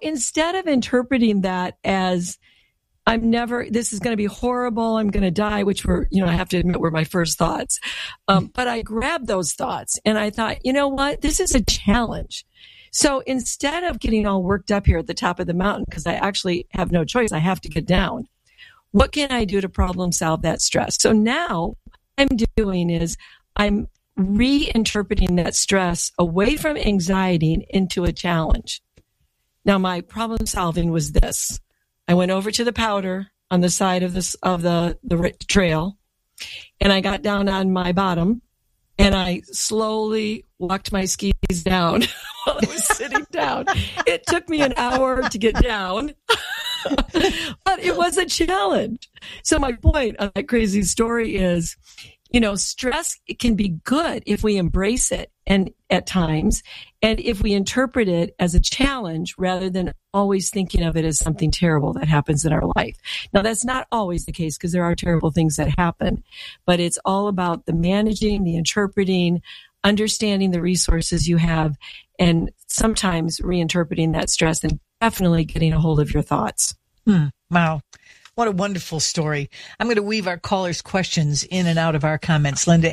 instead of interpreting that as this is going to be horrible, I'm going to die, which I have to admit were my first thoughts. But I grabbed those thoughts and I thought, you know what? This is a challenge. So instead of getting all worked up here at the top of the mountain, because I actually have no choice, I have to get down. What can I do to problem solve that stress? So now what I'm doing is I'm reinterpreting that stress away from anxiety into a challenge. Now my problem solving was this. I went over to the powder on the side of the trail, and I got down on my bottom, and I slowly walked my skis down while I was sitting down. It took me an hour to get down, but it was a challenge. So my point on that crazy story is, stress, it can be good if we embrace it and at times, and if we interpret it as a challenge rather than always thinking of it as something terrible that happens in our life. Now, that's not always the case because there are terrible things that happen, but it's all about the managing, the interpreting, understanding the resources you have, and sometimes reinterpreting that stress and definitely getting a hold of your thoughts. Wow. What a wonderful story. I'm going to weave our callers' questions in and out of our comments. Linda,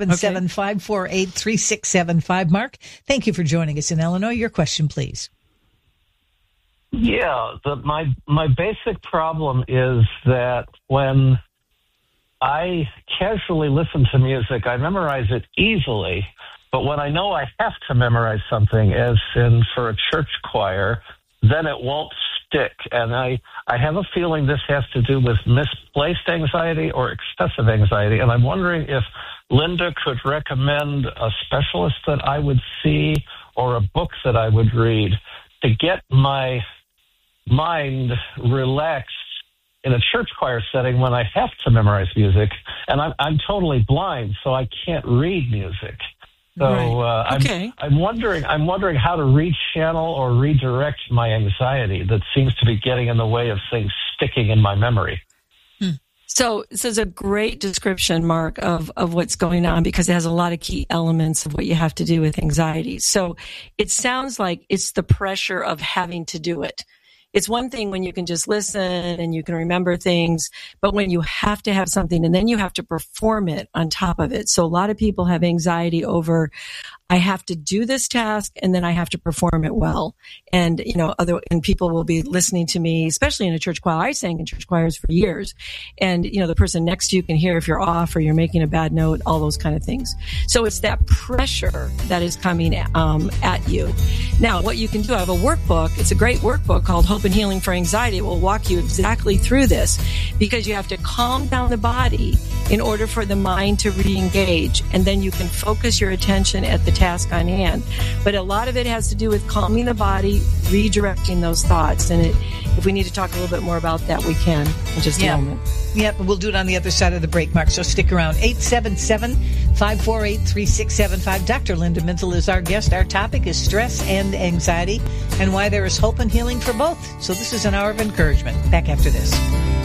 877-548-3675. Mark, thank you for joining us in Illinois. Your question, please. Yeah, my basic problem is that when I casually listen to music, I memorize it easily. But when I know I have to memorize something, as in for a church choir, then it won't stick. And I have a feeling this has to do with misplaced anxiety or excessive anxiety. And I'm wondering if Linda could recommend a specialist that I would see or a book that I would read to get my mind relaxed in a church choir setting when I have to memorize music. And I'm totally blind, so I can't read music. So okay. I'm wondering how to rechannel or redirect my anxiety that seems to be getting in the way of things sticking in my memory. So this is a great description, Mark, of what's going on, because it has a lot of key elements of what you have to do with anxiety. So it sounds like it's the pressure of having to do it. It's one thing when you can just listen and you can remember things, but when you have to have something and then you have to perform it on top of it. So a lot of people have anxiety over, I have to do this task and then I have to perform it well. And, and people will be listening to me, especially in a church choir. I sang in church choirs for years. And, the person next to you can hear if you're off or you're making a bad note, all those kind of things. So it's that pressure that is coming at you. Now, what you can do, I have a workbook. It's a great workbook called Hope and Healing for Anxiety. It will walk you exactly through this, because you have to calm down the body in order for the mind to re-engage. And then you can focus your attention at the task on hand. But a lot of it has to do with calming the body, redirecting those thoughts. And if we need to talk a little bit more about that, we can in just a moment. Yep, we'll do it on the other side of the break, Mark, so stick around. 877-548-3675. Dr. Linda Minzel is our guest. Our topic is stress and anxiety and why there is hope and healing for both. So this is an hour of encouragement. Back after this.